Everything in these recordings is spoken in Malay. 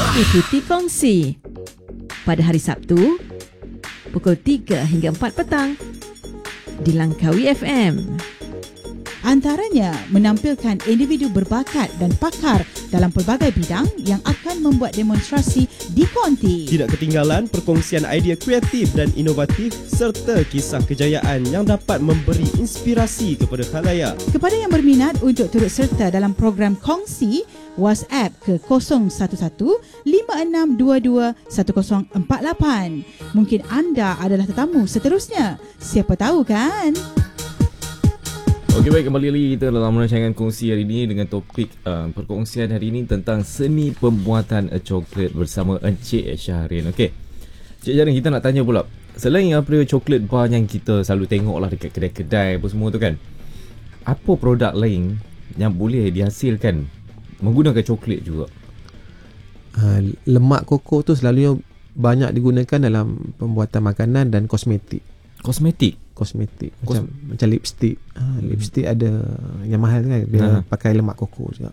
Ikuti Kongsi pada hari Sabtu pukul 3 hingga 4 petang di Langkawi FM. Antaranya menampilkan individu berbakat dan pakar dalam pelbagai bidang yang akan membuat demonstrasi di konti. Tidak ketinggalan perkongsian idea kreatif dan inovatif serta kisah kejayaan yang dapat memberi inspirasi kepada khalayak. Kepada yang berminat untuk turut serta dalam program Kongsi, WhatsApp ke 011-5622-1048. Mungkin anda adalah tetamu seterusnya. Siapa tahu kan? Okey, baik, kembali lagi kita dalam rancangan kongsi hari ini dengan topik perkongsian hari ini tentang seni pembuatan coklat bersama Encik Syahrin. Okey, Cik Syahrin, kita nak tanya pula, selain apa coklat bar yang kita selalu tengok lah dekat kedai-kedai apa semua tu kan, apa produk lain yang boleh dihasilkan menggunakan coklat juga? Lemak koko tu selalunya banyak digunakan dalam pembuatan makanan dan kosmetik. Kosmetik macam lipstick. Lipstick ada yang mahal kan, dia pakai lemak koko juga.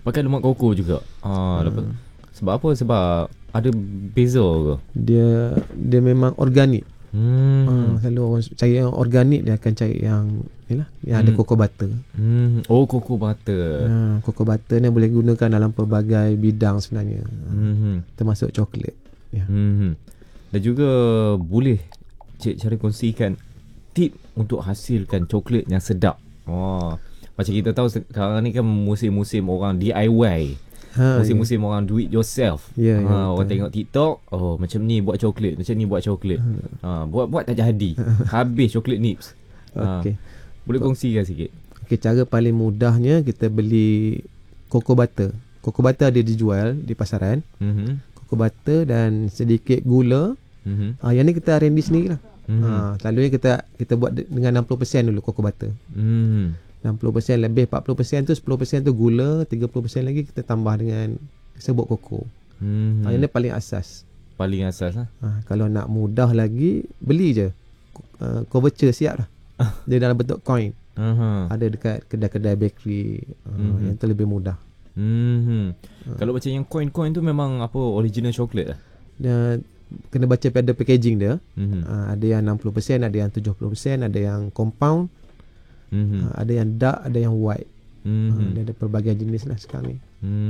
Sebab apa? Sebab ada beza ke? Dia memang organik. Selalu orang cari yang organik, dia akan cari yang ada cocoa butter. Cocoa butter. Cocoa butter ni boleh gunakan dalam pelbagai bidang sebenarnya. Termasuk coklat. Dan juga boleh Cik Syahrin kongsikan tip untuk hasilkan coklat yang sedap. Macam kita tahu sekarang ni kan musim-musim orang DIY. Musim-musim orang do it yourself. Orang tengok TikTok, macam ni buat coklat, buat tak jadi. Habis coklat nips. Boleh kongsikan sikit? Cara paling mudahnya kita beli cocoa butter. Cocoa butter ada dijual di pasaran. Cocoa butter dan sedikit gula. Yang ni kita R&D sendiri lah. Selalunya kita buat dengan 60% dulu cocoa butter. 60% lebih, 40% tu 10% tu gula, 30% lagi kita tambah dengan serbuk koko. Yang ni paling asas lah. Kalau nak mudah lagi, beli je couverture siap lah. Dia dalam bentuk coin. Ada dekat kedai-kedai bakery. Yang tu lebih mudah. Kalau macam yang coin-coin tu memang apa, original coklat lah? Kena baca pada packaging dia. Ada yang 60%, ada yang 70%, ada yang compound, ada yang dark, ada yang white. Dia ada pelbagai jenis lah sekarang ni.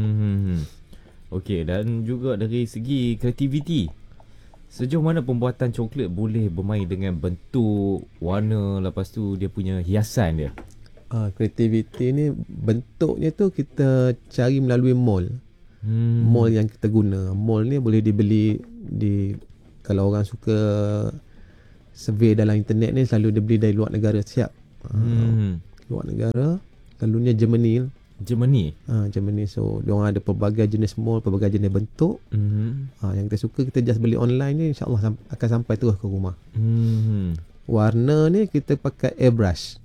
Okey, dan juga dari segi kreativiti, sejauh mana pembuatan coklat boleh bermain dengan bentuk, warna, lepas tu dia punya hiasan dia? Kreativiti ni bentuknya tu kita cari melalui mold. Mold yang kita guna. Mold ni boleh dibeli kalau orang suka survey dalam internet ni, selalu dia beli dari luar negara siap. Luar negara, selalunya Germany. So diorang ada pelbagai jenis mold, pelbagai jenis bentuk. Yang kita suka, kita just beli online ni, insyaAllah akan sampai terus ke rumah. Warna ni kita pakai airbrush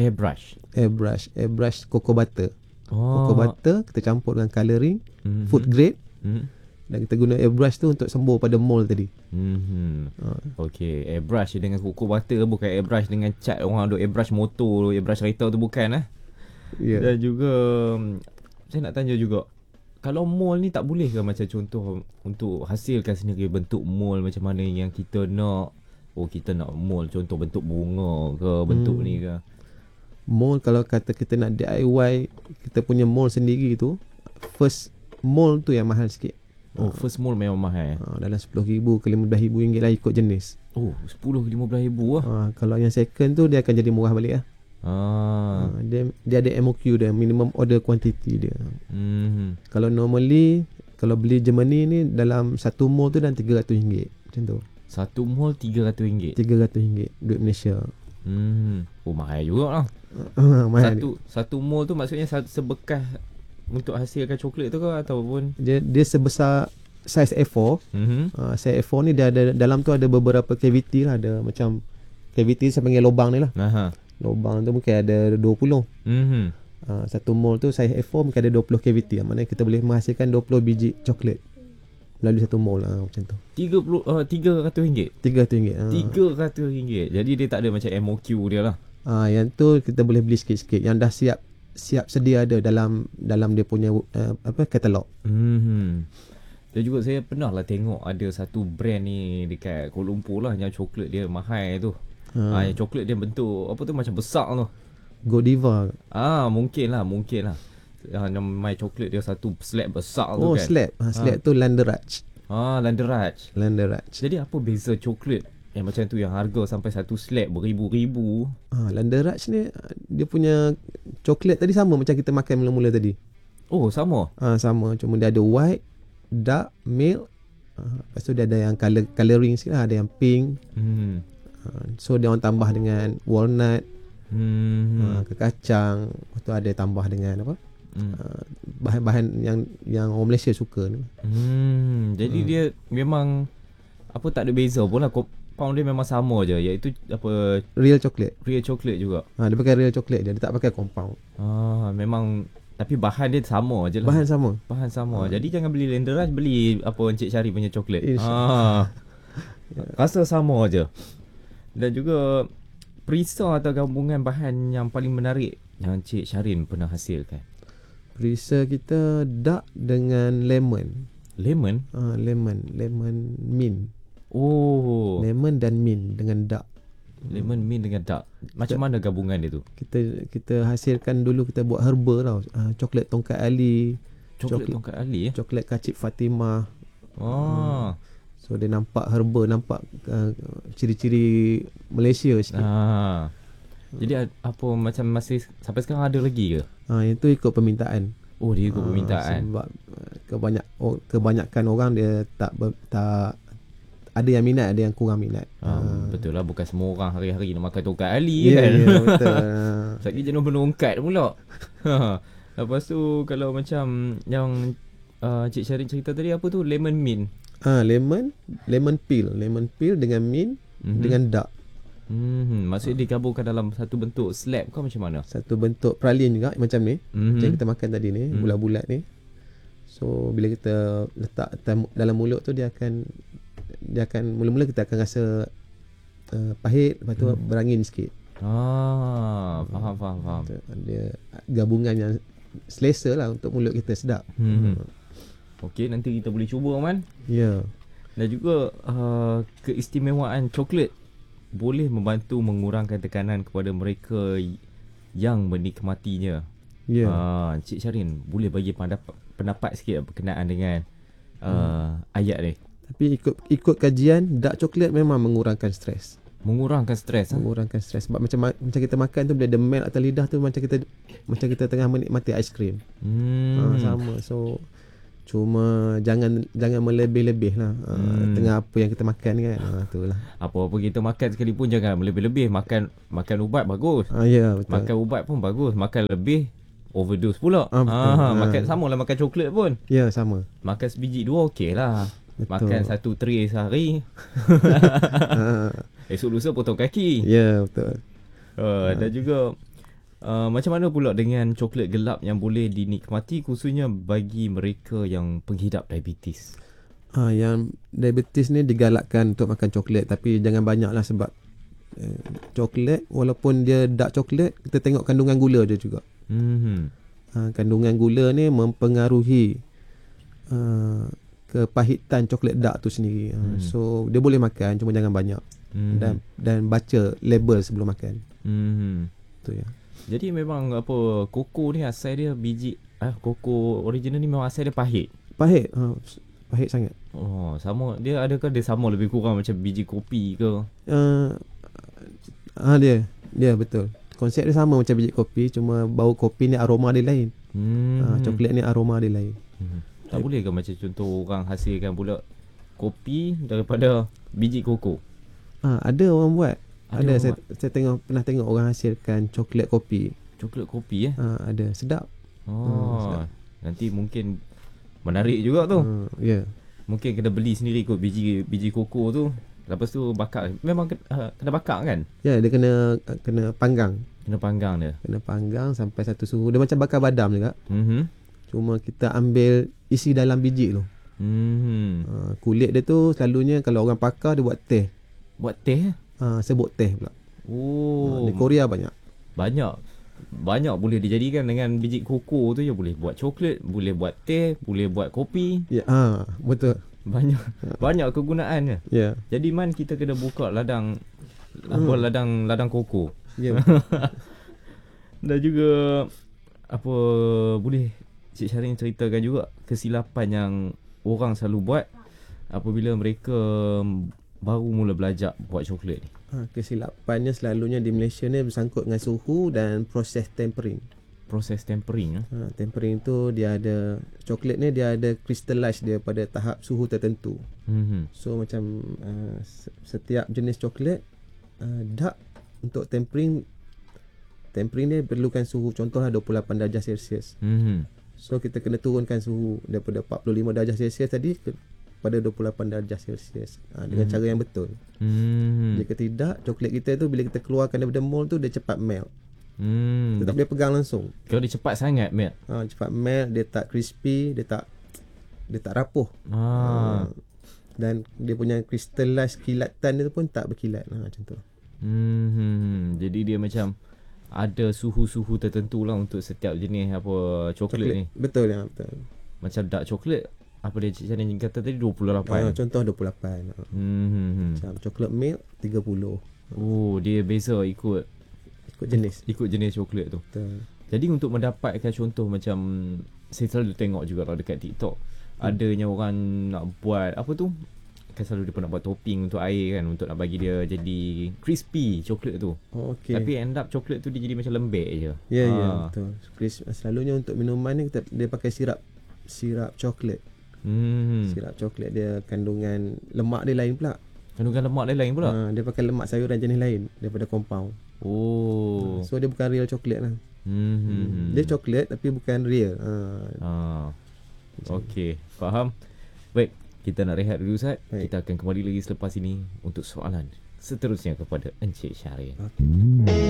cocoa butter. Cocoa butter kita campur dengan colouring, food grade. Dan kita guna airbrush tu untuk sembur pada mold tadi. Okey, airbrush dengan cocoa butter, bukan airbrush dengan cat orang ada airbrush motor, airbrush kereta tu, bukan Dan juga saya nak tanya juga, kalau mold ni tak boleh ke macam contoh untuk hasilkan sendiri bentuk mold macam mana yang kita nak? Kita nak mold contoh bentuk bunga ke, bentuk ni ke? Mold, kalau kata kita nak DIY kita punya mold sendiri tu, first mold tu yang mahal sikit. First mold memang mahal. Dalam RM10,000 ke RM15,000 lah, ikut jenis. RM10,000-RM15,000 lah. Kalau yang second tu dia akan jadi murah balik lah. Dia ada MOQ dia, minimum order quantity dia. Kalau normally, kalau beli Germany ni, dalam satu mold tu dan RM300 macam tu. Satu mold RM300? RM300 duit Malaysia. Mahal juga lah. Satu mold tu maksudnya sebekas untuk hasilkan coklat tu ke, ataupun dia sebesar saiz A4. Saiz A4 ni dia ada, dalam tu ada beberapa cavity lah. Ada macam cavity saya panggil lubang ni lah. Lubang tu mungkin ada 20. Satu mold tu saiz A4 mungkin ada 20 cavity. Maknanya kita boleh menghasilkan 20 biji coklat melalui satu mold lah, macam tu. RM300? RM300. Jadi dia tak ada macam MOQ dia lah. Yang tu kita boleh beli sikit-sikit. Yang dah siap sedia ada dalam dia punya katalog. Dan juga saya pernah lah tengok ada satu brand ni dekat Kuala Lumpur lah, yang coklat dia mahal tu. Yang coklat dia bentuk apa tu, macam besar tu. Godiva. Mungkin lah. Yang my coklat dia satu slab besar tu kan. Slab. Slab tu Landerach. Landerach. Landerach. Jadi apa beza coklat yang macam tu yang harga sampai satu slab beribu-ribu? Landerach ni dia punya coklat tadi sama macam kita makan mula-mula tadi. Oh, sama. Sama, cuma dia ada white, dark, milk. Lepas tu dia ada yang coloring sikit lah, ada yang pink. So dia orang tambah dengan walnut, ke kacang. Lepas tu ada tambah dengan apa? Bahan-bahan yang orang Malaysia suka ni. Jadi dia memang apa, tak ada beza pun lah. Compound dia memang sama je, iaitu apa, Real chocolate. real chocolate juga. Dia pakai real chocolate dia tak pakai compound. Memang, tapi bahan dia sama je lah. Bahan sama. Jadi jangan beli Landerach, beli apa Encik Syari punya coklat. Rasa sama je. Dan juga perisa atau gabungan bahan yang paling menarik yang Encik Syarin pernah hasilkan. Perisa kita dark dengan lemon. Lemon? Lemon mint. Oh. Lemon dan mint dengan dark. Lemon mint dengan dark. Macam mana gabungan dia tu? Kita hasilkan dulu, kita buat herba tau. Coklat tongkat Ali. Coklat tongkat Ali Coklat kacip Fatimah. So dia nampak herba, nampak ciri-ciri Malaysia sikit. Jadi apa, macam masih sampai sekarang ada lagi ke? Itu ikut permintaan. Oh, dia ikut permintaan. Sebab kebanyakan orang dia tak ada yang minat, ada yang kurang minat. Betul lah, bukan semua orang hari-hari nak makan tongkat Ali kan. Ya, betul. Lagi jenuh penongkat pula. Lepas tu kalau macam yang Cik Syarin cerita tadi, apa tu, lemon mint. Lemon peel dengan mint dengan dark. Maksudnya digabungkan dalam satu bentuk slab ke macam mana? Satu bentuk pralin juga macam ni. Macam kita makan tadi ni, bulat-bulat ni. So bila kita letak dalam mulut tu, dia akan mula-mula kita akan rasa pahit, lepas tu berangin sikit. Faham. Dia gabungan yang selesa lah untuk mulut kita, sedap. Okey, nanti kita boleh cuba, Man. Ya. Dan juga keistimewaan coklat boleh membantu mengurangkan tekanan kepada mereka yang menikmatinya. Ya. Cik Syarin boleh bagi pendapat sikit berkenaan dengan ayat ni. Tapi ikut kajian, dark coklat memang mengurangkan stres. Mengurangkan stres. Mengurangkan stres. Sebab macam kita makan tu, bila ada melt atas lidah tu, macam kita tengah menikmati aiskrim. Sama. So cuma jangan melebih-lebih lah. Tengah apa yang kita makan kan. Itulah. Apa-apa kita makan sekalipun jangan melebih-lebih. Makan ubat bagus. Ya, betul. Makan ubat pun bagus. Makan lebih overdose pula. Makan sama lah makan coklat pun. Ya, sama. Makan sebiji dua okey lah. Betul. Makan satu tray sehari. Esok lusa potong kaki. Ya, betul. Dan juga macam mana pula dengan coklat gelap yang boleh dinikmati khususnya bagi mereka yang penghidap diabetes? Yang diabetes ni digalakkan untuk makan coklat, tapi jangan banyak lah, sebab coklat walaupun dia dark coklat, kita tengok kandungan gula dia juga. Kandungan gula ni mempengaruhi kepahitan coklat dark tu sendiri. So dia boleh makan, cuma jangan banyak. Dan baca label sebelum makan. Tu ya. Jadi memang apa, koko ni asal dia biji koko original ni memang asal dia pahit. Pahit sangat. Oh, sama. Dia adakah dia sama lebih kurang macam biji kopi ke? Dia betul. Konsep dia sama macam biji kopi, cuma bau kopi ni aroma dia lain. Coklat ni aroma dia lain. Tak boleh ke macam contoh orang hasilkan pula kopi daripada biji koko? Ada orang buat. Saya pernah tengok orang hasilkan coklat kopi. Coklat kopi ada, sedap. Sedap. Nanti mungkin menarik juga tu. Ya. Mungkin kena beli sendiri kot biji koko tu. Lepas tu bakar. Memang kena bakar kan? Ya, dia kena panggang. Kena panggang dia. Kena panggang sampai satu suhu. Dia macam bakar badam juga. Cuma kita ambil isi dalam biji tu. Kulit dia tu selalunya kalau orang pakar dia buat teh. Buat teh? Sebut teh pula. Oh. Di Korea banyak. Banyak. banyak boleh dijadikan dengan biji koko tu je. Boleh buat coklat, boleh buat teh, boleh buat kopi. Ya, betul. Banyak kegunaannya. Ya. Jadi Man, kita kena buka ladang ladang koko. Ya. Dan juga apa boleh Cik Syarin ceritakan juga kesilapan yang orang selalu buat apabila mereka baru mula belajar buat coklat ni. Kesilapannya selalunya di Malaysia ni bersangkut dengan suhu dan proses tempering. Proses tempering. Tempering tu dia ada, coklat ni dia ada crystallize dia pada tahap suhu tertentu. So macam setiap jenis coklat dark untuk tempering dia perlukan suhu contohlah 28 darjah Celsius. So kita kena turunkan suhu daripada 45 darjah Celsius tadi pada 28 darjah Celsius dengan cara yang betul. Jika tidak, coklat kita tu bila kita keluarkan daripada mold tu dia cepat melt. Kita tak boleh pegang langsung. Kalau dia cepat sangat melt. Cepat melt, dia tak crispy, dia tak rapuh. Dan dia punya crystallize kilatan dia pun tak berkilat macam tu. Jadi dia macam ada suhu-suhu tertentu lah untuk setiap jenis apa coklat ni. Betul ya, betul. Macam dark coklat, apa dia Cik Syarin kata tadi 28. Contoh 28. Macam coklat milk 30. Oh, dia beza ikut jenis. Ikut jenis coklat tu. Betul. Jadi untuk mendapatkan contoh macam saya selalu tengok juga lah dekat TikTok, adanya orang nak buat apa tu? Kan selalu dia pun nak buat topping untuk air kan, untuk nak bagi dia jadi crispy coklat tu. Tapi end up coklat tu dia jadi macam lembek je. Ya, betul. Selalunya untuk minuman ni dia pakai sirap coklat. Sirap coklat dia kandungan lemak dia lain pula. Kandungan lemak dia lain pula? Dia pakai lemak sayuran jenis lain daripada compound. So dia bukan real coklat lah. Dia coklat tapi bukan real. Okey, faham. Baik, kita nak rehat dulu Ustaz. Kita akan kembali lagi selepas ini untuk soalan seterusnya kepada Encik Syarin.